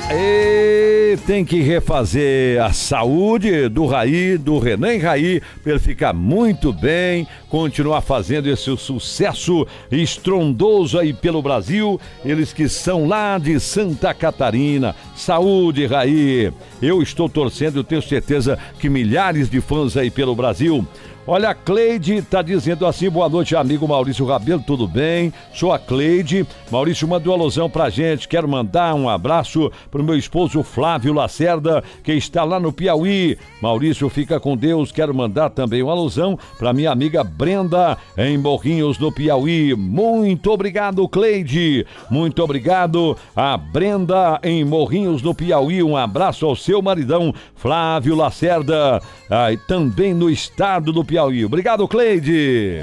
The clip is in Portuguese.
E tem que refazer a saúde do Raí, do Renan Raí, para ele ficar muito bem, continuar fazendo esse sucesso estrondoso aí pelo Brasil. Eles que são lá de Santa Catarina. Saúde, Raí. Eu estou torcendo, eu tenho certeza que milhares de fãs aí pelo Brasil. Olha, a Cleide tá dizendo assim: boa noite, amigo Maurício Rabelo, tudo bem? Sou a Cleide. Maurício mandou uma alusão pra gente. Quero mandar um abraço pro meu esposo Flávio Lacerda, que está lá no Piauí. Maurício, fica com Deus. Quero mandar também uma alusão pra minha amiga Brenda, em Morrinhos, no Piauí. Muito obrigado, Cleide. Muito obrigado a Brenda, em Morrinhos, no Piauí. Um abraço ao seu maridão, Flávio Lacerda, também no estado do Piauí. Obrigado, Cleide.